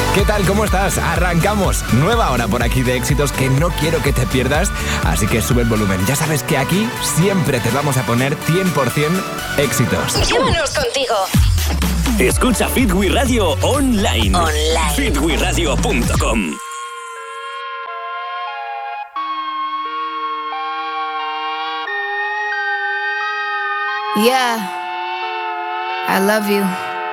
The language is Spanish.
¿Qué tal? ¿Cómo estás? Arrancamos. Nueva hora por aquí de éxitos que no quiero que te pierdas, así que sube el volumen. Ya sabes que aquí siempre te vamos a poner 100% éxitos. Llévanos contigo. Escucha Fit We Radio online. fitwiradio.com. Yeah, I love you.